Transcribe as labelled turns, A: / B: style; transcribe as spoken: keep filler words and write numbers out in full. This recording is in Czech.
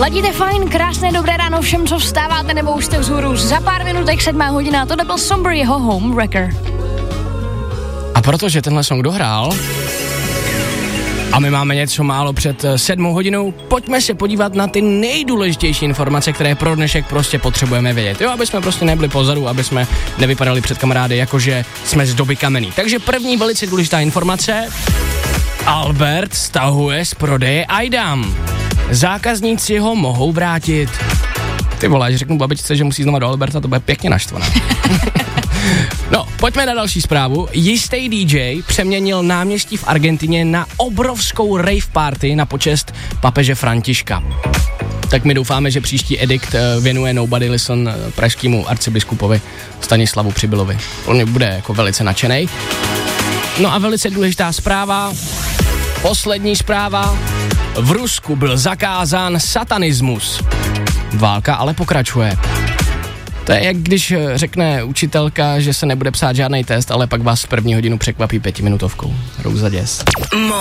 A: Ladíte fajn, krásné dobré ráno všem, co vstáváte nebo už jste vzhůru. Za pár minutek sedmá hodina, to byl Somber, jeho Home Wrecker.
B: A protože tenhle song dohrál a my máme něco málo před sedmou hodinou, pojďme se podívat na ty nejdůležitější informace, které pro dnešek prostě potřebujeme vědět. Jo, aby jsme prostě nebyli pozadu, aby jsme nevypadali před kamarády, jakože jsme z doby kamenný. Takže první velice důležitá informace. Albert stahuje z prodeje Aidam. Zákazníci ho mohou vrátit. Ty vole, že řeknu babičce, že musí znova do Alberta, to bude pěkně naštvané. No, pojďme na další zprávu. Jistý D J přeměnil náměstí v Argentině na obrovskou rave party na počest papeže Františka. Tak my doufáme, že příští edikt věnuje Nobody Listen pražskému arcibiskupovi Stanislavu Přibylovi. On bude jako velice nadšenej. No a velice důležitá zpráva, poslední zpráva. V Rusku byl zakázán satanismus. Válka ale pokračuje. To je jak když řekne učitelka, že se nebude psát žádný test, ale pak vás v první hodinu překvapí pětiminutovkou. Rouza děs.